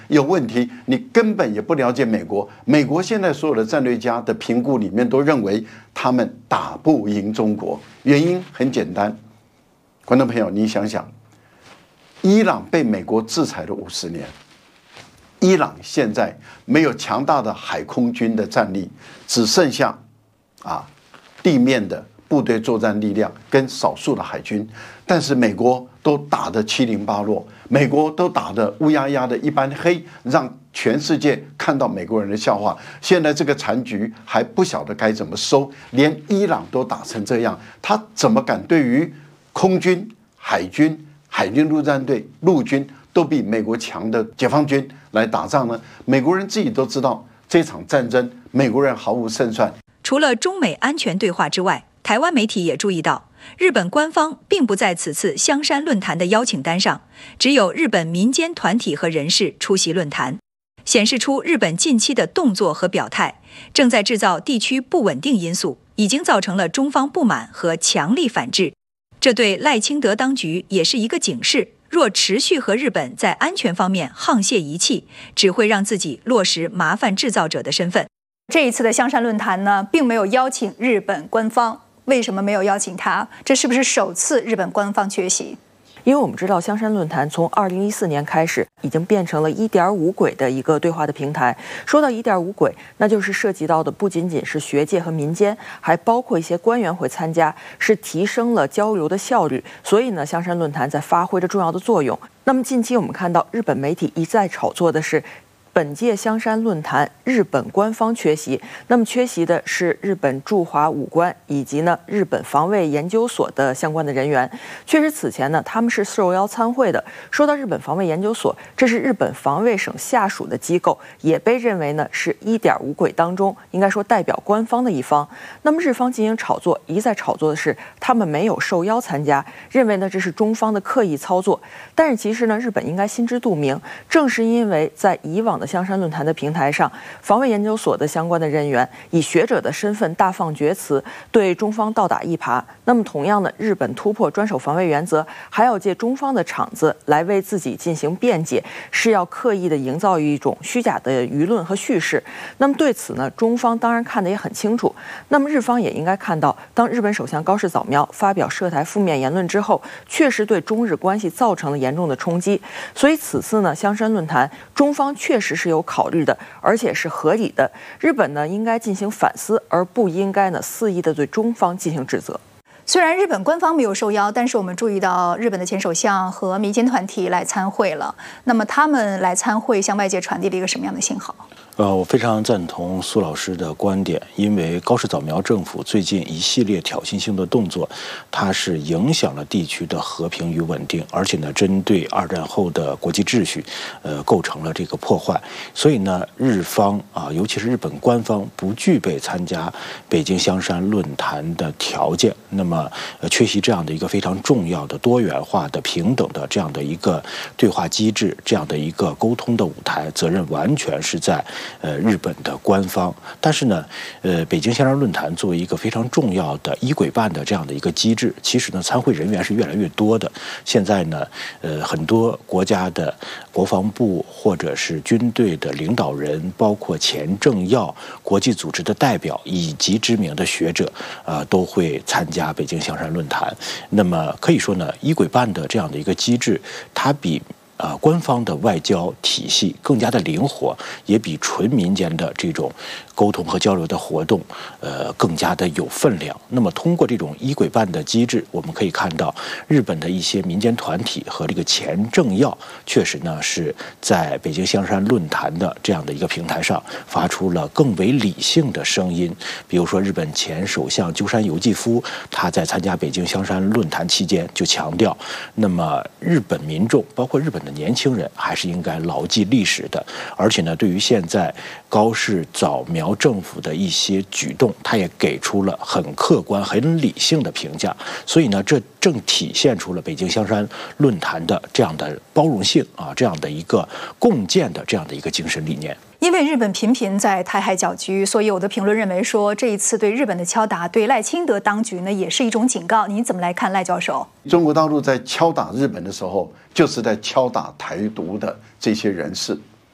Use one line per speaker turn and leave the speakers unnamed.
有问题，你根本也不了解美国。美国现在所有的战略家的评估里面都认为他们打不赢中国，原因很简单。观众朋友，你想想，伊朗被美国制裁了50年，伊朗现在没有强大的海空军的战力，只剩下地面的部队作战力量跟少数的海军，但是美国都打得七零八落，美国都打得乌压压的一般黑，让全世界看到美国人的笑话。现在这个残局还不晓得该怎么收，连伊朗都打成这样，他怎么敢对于空军、海军、海军陆战队、陆军都比美国强的解放军来打仗呢？美国人自己都知道这场战争美国人毫无胜算。
除了中美安全对话之外，台湾媒体也注意到，日本官方并不在此次香山论坛的邀请单上，只有日本民间团体和人士出席论坛，显示出日本近期的动作和表态正在制造地区不稳定因素，已经造成了中方不满和强力反制。这对赖清德当局也是一个警示，若持续和日本在安全方面沆瀣一气，只会让自己落实麻烦制造者的身份。
这一次的香山论坛呢，并没有邀请日本官方，为什么没有邀请他？这是不是首次日本官方缺席？
因为我们知道香山论坛从2014年开始已经变成了1.5轨的一个对话的平台。说到1.5轨，那就是涉及到的不仅仅是学界和民间，还包括一些官员会参加，是提升了交流的效率。所以呢，香山论坛在发挥着重要的作用。那么近期我们看到日本媒体一再炒作的是，本届香山论坛日本官方缺席，那么缺席的是日本驻华武官以及呢日本防卫研究所的相关的人员。确实此前呢他们是受邀参会的。说到日本防卫研究所，这是日本防卫省下属的机构，也被认为呢是1.5轨当中应该说代表官方的一方。那么日方进行炒作，一再炒作的是他们没有受邀参加，认为呢这是中方的刻意操作。但是其实呢日本应该心知肚明，正是因为在以往的香山论坛的平台上，防卫研究所的相关的人员以学者的身份大放厥词，对中方倒打一耙。那么同样的，日本突破专守防卫原则，还要借中方的场子来为自己进行辩解，是要刻意的营造一种虚假的舆论和叙事。那么对此呢，中方当然看得也很清楚。那么日方也应该看到，当日本首相高市早苗发表涉台负面言论之后，确实对中日关系造成了严重的冲击。所以此次呢，香山论坛中方确实是有考虑的，而且是合理的。日本呢应该进行反思，而不应该呢肆意的对中方进行指责。
虽然日本官方没有受邀，但是我们注意到日本的前首相和民间团体来参会了。那么他们来参会，向外界传递了一个什么样的信号？
我非常赞同苏老师的观点，因为高市早苗政府最近一系列挑衅性的动作，它是影响了地区的和平与稳定，而且呢，针对二战后的国际秩序，构成了这个破坏。所以呢，日方尤其是日本官方不具备参加北京香山论坛的条件，那么缺席这样的一个非常重要的多元化的平等的这样的一个对话机制，这样的一个沟通的舞台，责任完全是在日本的官方。但是呢，北京香山论坛作为一个非常重要的一轨办的这样的一个机制，其实呢，参会人员是越来越多的。现在呢，很多国家的国防部或者是军队的领导人，包括前政要、国际组织的代表以及知名的学者，都会参加北京香山论坛。那么可以说呢，一轨办的这样的一个机制，它比官方的外交体系更加的灵活，也比纯民间的这种沟通和交流的活动，更加的有分量。那么通过这种一轨办的机制，我们可以看到日本的一些民间团体和这个前政要，确实呢是在北京香山论坛的这样的一个平台上，发出了更为理性的声音。比如说日本前首相鸠山由纪夫，他在参加北京香山论坛期间就强调，那么日本民众，包括日本的年轻人，还是应该牢记历史的。而且呢，对于现在高市早苗政府的一些举动，他也给出了很客观、很理性的评价。所以呢，这正体现出了北京香山论坛的这样的包容性这样的一个共建的这样的一个精神理念。
因为日本频频在台海搅局，所以有的评论认为说，这一次对日本的敲打，对赖清德当局呢也是一种警告。您怎么来看，赖教授？
中国大陆在敲打日本的时候，就是在敲打台独的这些人士。